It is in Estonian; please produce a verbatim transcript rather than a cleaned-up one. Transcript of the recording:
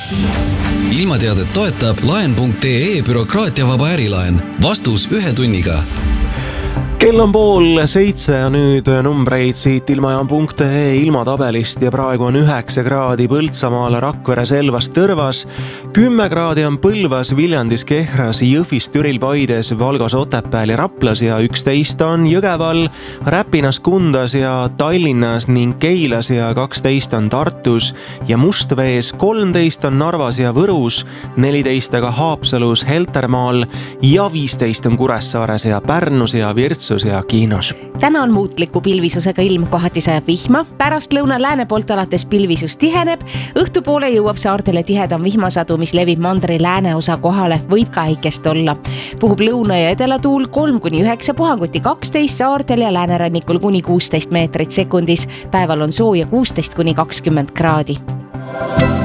Ilmateadet toetab laen punkt ee bürokraatiavaba ärilaen. Vastus ühe tunniga. Kell on pool seitse ja nüüd numbreid siit ilmajaam punkt ee ilmatabelist ja praegu on üheksa kraadi Põltsamaal, Rakvere, Selvas, Tõrvas, kümme kraadi on Põlvas, Viljandis, Kehras, Jõhvis, Türil, Paides, Valgas, Otepääl ja Raplas ja üksteist on Jõgeval, Räpinas, Kundas ja Tallinnas ning Keilas ja kaksteist on Tartus ja Mustvees, kolmteist on Narvas ja Võrus, neliteist aga Haapsalus, Heltermaal ja viisteist on Kuressaares ja Pärnus ja Virtsus ja Kiinos. Täna on muutliku pilvisusega ilm, kohati sajab vihma, pärast lõuna lääne poolt alates pilvisus tiheneb, õhtupoole jõuab saartele tihedam vihmasadu, mis levib mandri lääneosa kohale, võib ka äikest olla. Puhub lõuna ja edelatuul kolm kuni üheksa, puhanguti kaksteist, saartel ja läänerannikul kuni kuusteist meetrit sekundis, päeval on sooja kuusteist kuni kakskümmend kraadi.